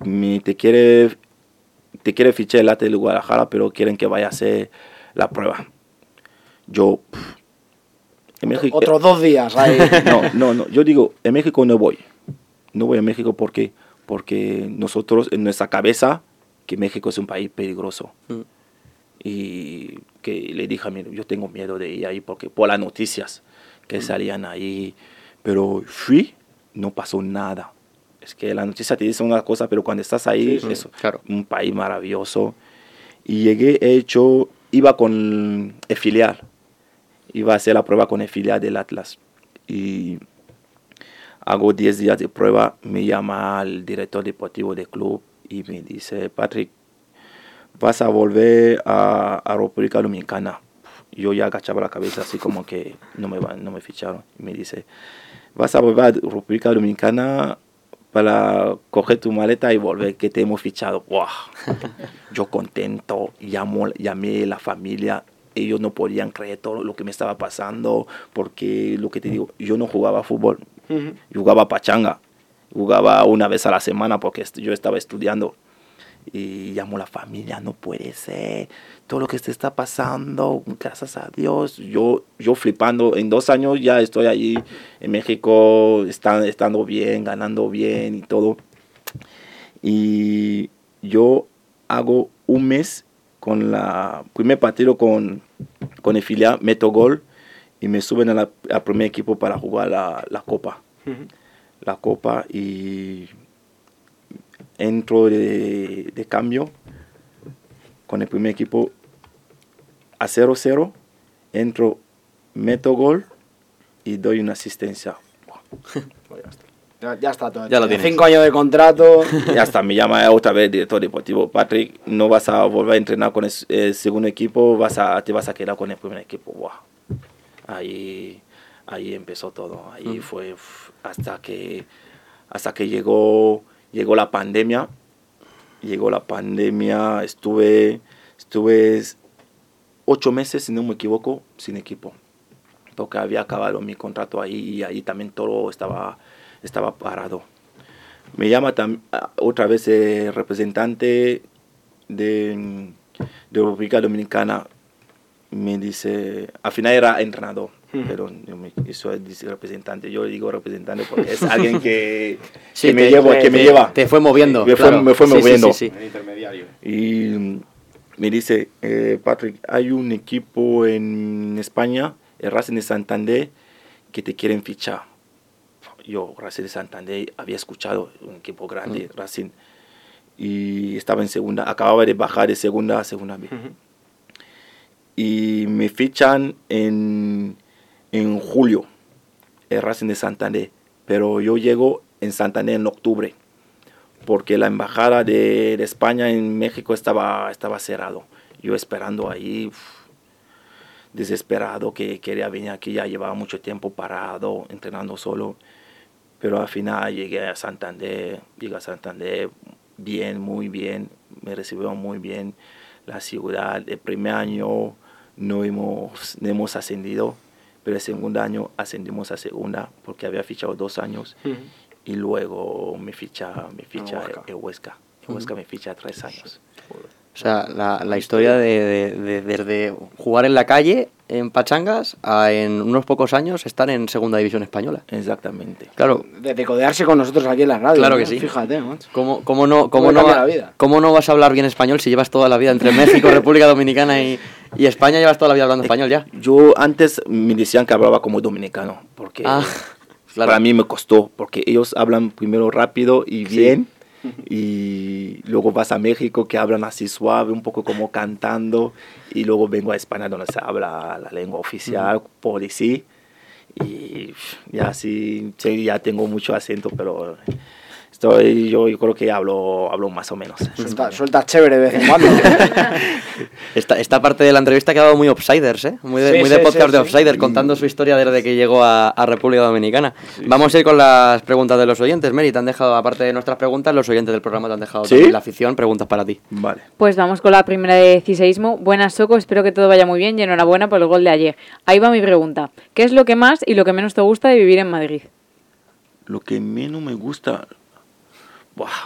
te quiere fichar el Atlético de Guadalajara, pero quieren que vaya a hacer la prueba. Yo, en México, otros 2 días ahí. No, yo digo, en México no voy a México porque nosotros, en nuestra cabeza, que México es un país peligroso. Y que le dije, mira, yo tengo miedo de ir ahí porque por las noticias que salían ahí, pero fui, no pasó nada. Es que la noticia te dice una cosa, pero cuando estás ahí, es claro. un país maravilloso. Y llegué, iba con el filial, iba a hacer la prueba con el filial del Atlas. Y hago 10 días de prueba, me llama el director deportivo del club y me dice, Patrick, vas a volver a República Dominicana. Yo ya agachaba la cabeza así como que no me ficharon. Y me dice, vas a volver a República Dominicana para coger tu maleta y volver, que te hemos fichado. ¡Wow! Yo contento, llamé a la familia. Ellos no podían creer todo lo que me estaba pasando, porque lo que te digo, yo no jugaba fútbol, yo jugaba pachanga, jugaba una vez a la semana porque yo estaba estudiando. Y llamó a la familia, no puede ser, todo lo que te está pasando, gracias a Dios. Yo flipando, en 2 años ya estoy allí en México, estando bien, ganando bien y todo. Y yo hago un mes con la primer partido con el filial, meto gol y me suben al primer equipo para jugar la Copa. La Copa y entro de cambio con el primer equipo a 0-0, entro, meto gol y doy una asistencia. Ya está todo. Ya lo tienes. 5 años de contrato. Ya está, me llama otra vez el director deportivo. Patrick, no vas a volver a entrenar con el segundo equipo, te vas a quedar con el primer equipo. Wow. Ahí empezó todo. Ahí fue hasta que llegó la pandemia. Estuve 8 meses, si no me equivoco, sin equipo. Porque había acabado mi contrato ahí y ahí también todo estaba parado. Me llama otra vez el representante de República Dominicana. Me dice, al final era entrenador, pero eso es representante. Yo le digo representante porque es alguien que me lleva. Te fue moviendo. Me fue moviendo. Sí. El intermediario. Y me dice, Patrick, hay un equipo en España, el Racing de Santander, que te quieren fichar. Yo, Racing de Santander, había escuchado un equipo grande, Racing, y estaba en segunda, acababa de bajar de segunda a segunda B. Y me fichan en julio, el Racing de Santander, pero yo llego en Santander en octubre, porque la embajada de España en México estaba cerrado. Yo esperando ahí, desesperado, que quería venir aquí, ya llevaba mucho tiempo parado, entrenando solo, pero al final llegué a Santander, bien, muy bien, me recibieron muy bien la ciudad. El primer año no hemos ascendido, pero el segundo año ascendimos a segunda porque había fichado 2 años y luego me ficha el Huesca. El Huesca me ficha 3 años. O sea, la historia de desde jugar en la calle, en pachangas, a en unos pocos años estar en segunda división española. Exactamente. Claro. De codearse con nosotros aquí en la radio. Claro ¿no? que sí. Fíjate, macho. ¿Cómo no vas a hablar bien español si llevas toda la vida entre México, República Dominicana y España? Llevas toda la vida hablando español ya. Yo antes me decían que hablaba como dominicano, porque claro. Para mí me costó, porque ellos hablan primero rápido y bien. Y luego vas a México que hablan así suave, un poco como cantando, y luego vengo a España donde se habla la lengua oficial, policía, y ya ya tengo mucho acento, pero yo creo que hablo más o menos. Sueltas chévere de vez en cuando. Esta parte de la entrevista ha quedado muy Offsiders, ¿eh? Muy de podcast de Offsiders, contando su historia desde que llegó a República Dominicana. Vamos a ir con las preguntas de los oyentes. Mary, te han dejado, aparte de nuestras preguntas, los oyentes del programa te han dejado también la afición, preguntas para ti. Vale. Pues vamos con la primera de Ciseísmo. Buenas, Soco, espero que todo vaya muy bien y enhorabuena por el gol de ayer. Ahí va mi pregunta. ¿Qué es lo que más y lo que menos te gusta de vivir en Madrid? Lo que menos me gusta...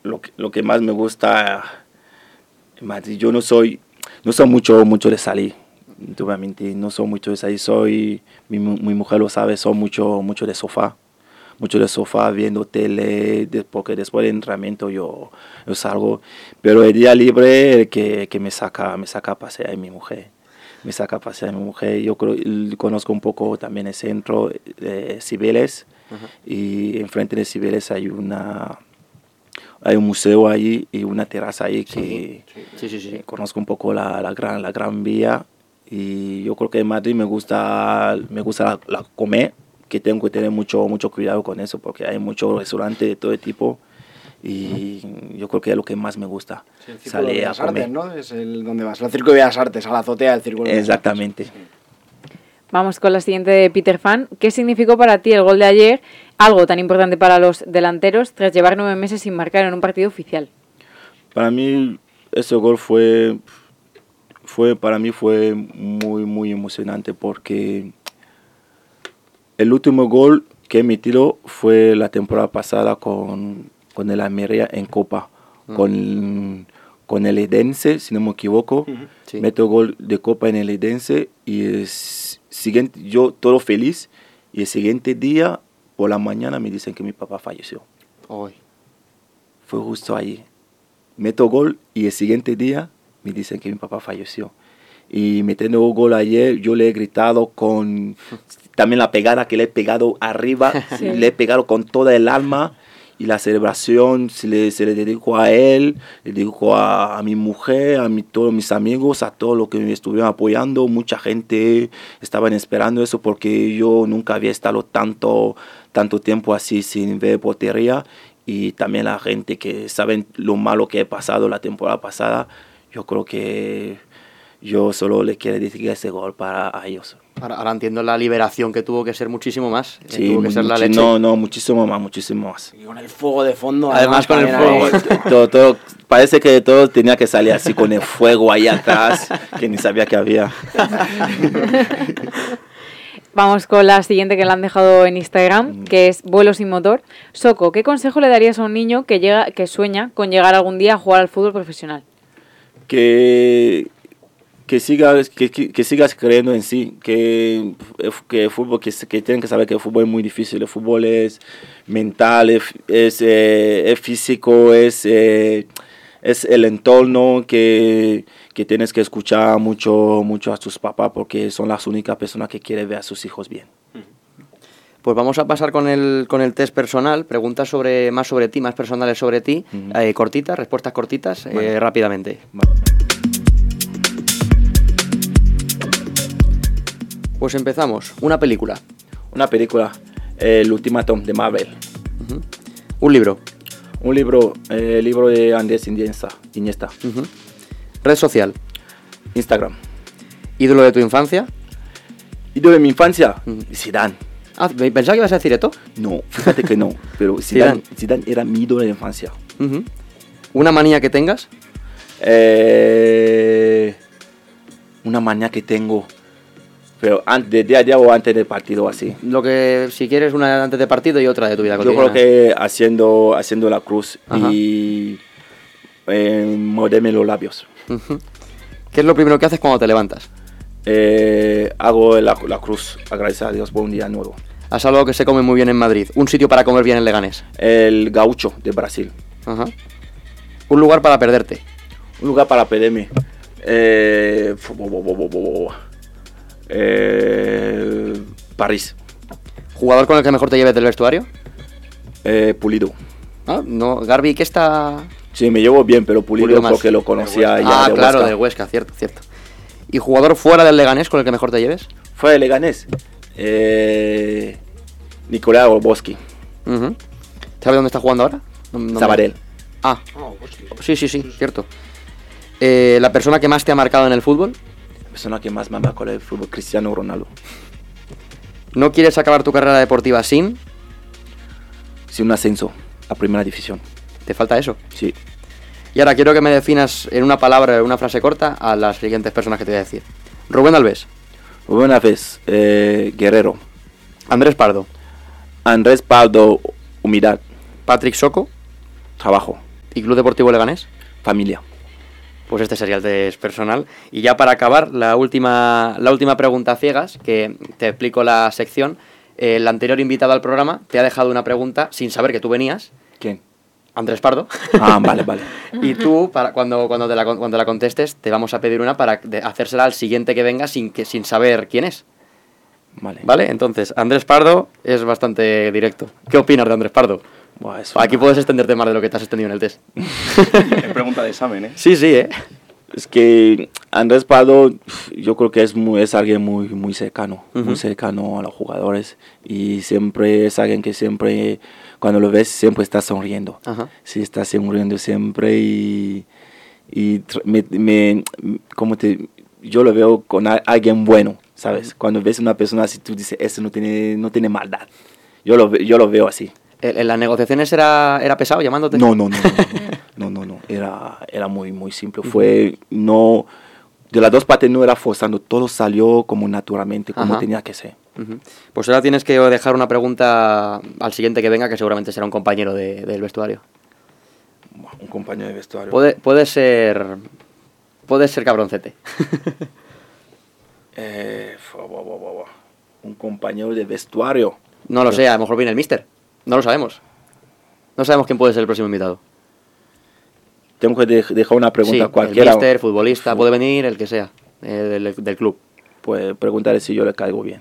lo que más me gusta en Madrid, yo no soy mucho de salir. Obviamente no soy mucho de salir, mi mujer lo sabe, soy mucho de sofá. Mucho de sofá, viendo tele, porque después del entrenamiento yo salgo. Pero el día libre que me saca a pasear es mi mujer. Me saca a pasear mi mujer. Yo conozco un poco también el centro de Cibeles. Y enfrente de Cibeles hay un museo ahí y una terraza ahí que Sí. conozco un poco la gran vía. Y yo creo que en Madrid me gusta la comer, que tengo que tener mucho cuidado con eso, porque hay muchos restaurantes de todo tipo y yo creo que es lo que más me gusta, Sí, el Círculo de salir a Bellas comer. Artes, ¿no? Es donde vas, el Círculo de Bellas Artes, a la azotea del Círculo de Bellas Artes. Exactamente. Vamos con la siguiente de Peter Fan. ¿Qué significó para ti el gol de ayer, algo tan importante para los delanteros, tras llevar 9 meses sin marcar en un partido oficial? Para mí ese gol fue muy emocionante, porque el último gol que he metido fue la temporada pasada con el Almería en Copa, con el Edense, si no me equivoco. Sí. Meto gol de Copa en el Edense y siguiente, yo todo feliz, y el siguiente día por la mañana me dicen que mi papá falleció. Uy. Fue justo ahí. Meto gol y el siguiente día me dicen que mi papá falleció. Y metiendo gol ayer, yo le he gritado con también la pegada que le he pegado arriba, Sí. le he pegado con toda el alma. Y la celebración se le dedicó a él, le dedico a mi mujer, todos mis amigos, a todos los que me estuvieron apoyando. Mucha gente estaban esperando eso, porque yo nunca había estado tanto tiempo así sin ver portería. Y también la gente que saben lo malo que he pasado la temporada pasada. Yo creo que yo solo le quiero decir ese gol para ellos. Ahora entiendo la liberación, que tuvo que ser muchísimo más. Sí, tuvo que ser la leche. No, muchísimo más. Y con el fuego de fondo. Además, con el también fuego. Todo, parece que todo tenía que salir así con el fuego ahí atrás, que ni sabía que había. Vamos con la siguiente, que la han dejado en Instagram, que es Vuelo sin motor. Soco, ¿qué consejo le darías a un niño que sueña con llegar algún día a jugar al fútbol profesional? Que sigas creyendo en sí, que el fútbol, que tienen que saber que el fútbol es muy difícil. El fútbol es mental, es físico, es el entorno, que tienes que escuchar mucho a tus papás, porque son las únicas personas que quieren ver a sus hijos bien. Pues vamos a pasar con el test personal. Preguntas más sobre ti, más personales sobre ti. Cortitas, respuestas cortitas, Vale. rápidamente. Vale. Pues empezamos. Una película. Una película, El Ultimátum de Marvel. Un libro. Un libro, libro de Andrés Iniesta. Red social. Instagram. Ídolo de tu infancia. Ídolo de mi infancia, Zidane. Ah, pensaba que ibas a decir Eto'o. No, fíjate que no, pero Zidane. Zidane era mi ídolo de infancia. Una manía que tengas. Una manía que tengo, pero de día a día o antes del partido, así. Lo que, si quieres, una antes de partido y otra de tu vida Yo cotidiana. creo que haciendo la cruz. Ajá. Y morderme los labios. ¿Qué es lo primero que haces cuando te levantas? Hago la cruz, agradecer a Dios por un día nuevo. Has hablado que se come muy bien en Madrid. Un sitio para comer bien en Leganés. El Gaucho de Brasil. Ajá. Un lugar para perderte. Un lugar para perderme. París. Jugador con el que mejor te lleves del vestuario. Pulido. Ah, no, Garbi, ¿qué está? Sí, me llevo bien, pero Pulido Pulido más. porque lo conocía ya Ah, de claro, Huesca. de Huesca, cierto. ¿Y jugador fuera del Leganés con el que mejor te lleves? Fue de Leganés. Nicolás Boski. Ujú. ¿Sabes dónde está jugando ahora? Sabadell. Ah, sí, cierto. ¿La persona que más te ha marcado en el fútbol? La persona que más me marcó el fútbol, Cristiano Ronaldo. ¿No quieres acabar tu carrera deportiva sin? Sí, un ascenso a primera división. ¿Te falta eso? Sí. Y ahora quiero que me definas en una palabra, en una frase corta, a las siguientes personas que te voy a decir. Rubén Alves. Una vez, Guerrero. Andrés Pardo. Andrés Pardo, humildad, Patrick Soco. trabajo. ¿Y Club Deportivo Leganés? Familia. Pues este sería el test personal. Y ya para acabar, la última pregunta a ciegas, que te explico la sección. El anterior invitado al programa te ha dejado una pregunta sin saber que tú venías. ¿Quién? Andrés Pardo. Ah, vale. Y tú, cuando la contestes, te vamos a pedir una para hacérsela al siguiente que venga sin saber quién es. Vale, entonces, Andrés Pardo es bastante directo. ¿Qué opinas de Andrés Pardo? Buah, Aquí puedes extenderte más de lo que te has extendido en el test. Es pregunta de examen, ¿eh? Sí, Es que Andrés Pardo, yo creo que es alguien muy cercano, muy cercano a los jugadores, y siempre es alguien que siempre, cuando lo ves, siempre está sonriendo. Ajá. Sí, está sonriendo siempre yo lo veo con alguien bueno, ¿sabes? Cuando ves una persona así, tú dices, este no tiene maldad. Yo lo veo así. ¿En las negociaciones era pesado llamándote? No. Era muy simple. De las dos partes no era forzando, todo salió como naturalmente, como tenía que ser. Pues ahora tienes que dejar una pregunta al siguiente que venga, que seguramente será un compañero del vestuario. Un compañero de vestuario. Puede ser cabroncete. Un compañero de vestuario. No lo sé, a lo mejor viene el míster. No lo sabemos. No sabemos quién puede ser el próximo invitado. Tengo que dejar una pregunta El cualquiera. míster, futbolista, puede venir el que sea, del club. Pues preguntarle si yo le caigo bien.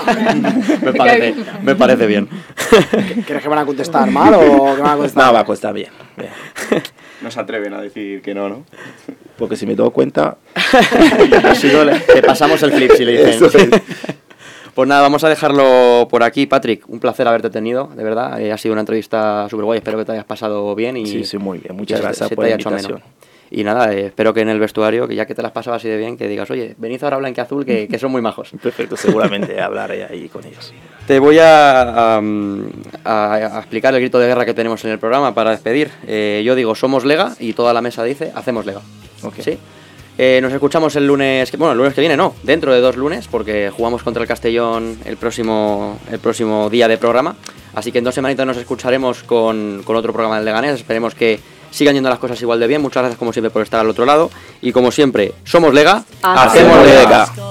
me parece bien. ¿Crees que van a contestar mal o que van a contestar? No, va a costar bien. No se atreven a decir que no. Porque si me doy cuenta... te pasamos el flip si le dicen. Pues nada, vamos a dejarlo por aquí. Patrick, un placer haberte tenido, de verdad. Ha sido una entrevista súper guay, espero que te hayas pasado bien. Sí, muy bien. Muchas gracias por la invitación. Y nada, espero que en el vestuario, que ya que te las pasado así de bien, que digas, oye, venid ahora blanquiazul, que son muy majos. Perfecto, seguramente hablaré ahí con ellos. Te voy a explicar el grito de guerra que tenemos en el programa para despedir. Yo digo, somos Lega, y toda la mesa dice, hacemos Lega. Okay. ¿Sí? Nos escuchamos el lunes, el lunes que viene no, dentro de 2 lunes, porque jugamos contra el Castellón el próximo día de programa. Así que en 2 semanitas nos escucharemos con otro programa del Leganés. Esperemos que sigan yendo las cosas igual de bien. Muchas gracias como siempre por estar al otro lado. Y como siempre, somos Lega, hacemos Lega.